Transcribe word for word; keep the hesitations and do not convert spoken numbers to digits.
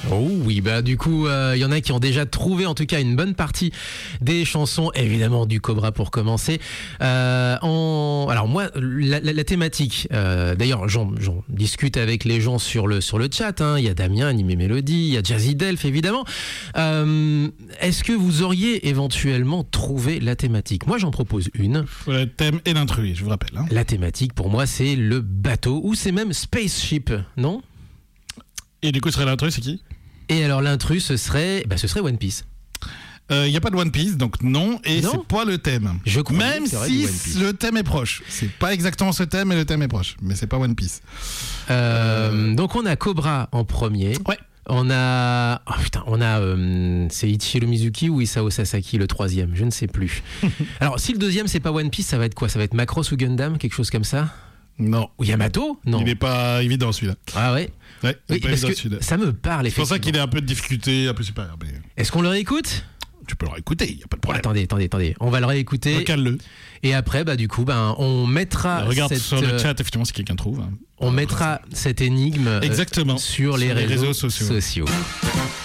Oh oui, bah du coup, il euh, y en a qui ont déjà trouvé en tout cas une bonne partie des chansons, évidemment du Cobra pour commencer. Euh, en... Alors moi, la, la, la thématique, euh, d'ailleurs j'en, j'en discute avec les gens sur le, sur le chat, hein. Il y a Damien, Animé Mélodie, il y a Jazzy Delph évidemment. Euh, est-ce que vous auriez éventuellement trouvé la thématique ? Moi j'en propose une. Le thème et l'intrus, je vous rappelle. Hein. La thématique pour moi c'est le bateau, ou c'est même Spaceship, non ? Et du coup, ce serait l'intrus, c'est qui ? Et alors l'intrus, ce serait, bah, ce serait One Piece. Il euh, n'y a pas de One Piece, donc non, et non, c'est pas le thème. Je crois Même si le thème est proche. C'est pas exactement ce thème, mais le thème est proche. Mais c'est pas One Piece. Euh, euh... Donc on a Cobra en premier. Ouais. On a, oh putain, on a, euh, c'est Ichiro Mizuki ou Isao Sasaki le troisième, je ne sais plus. Alors si le deuxième c'est pas One Piece, ça va être quoi ? Ça va être Macross ou Gundam, quelque chose comme ça ? Non. Ou Yamato ? Non. Il n'est pas évident celui-là. Ah ouais. Ouais, oui, parce que ça me parle. C'est pour ça qu'il est un peu de difficulté, un peu supérieur. Mais... Est-ce qu'on le réécoute ? Tu peux le réécouter, il n'y a pas de problème. Attendez, attendez, attendez. On va le réécouter. Recale-le. Et après, bah, du coup, bah, on mettra. Regarde cette, sur le chat, effectivement, si quelqu'un trouve. On mettra cette énigme Exactement. sur les, sur les réseaux, réseaux sociaux. sociaux.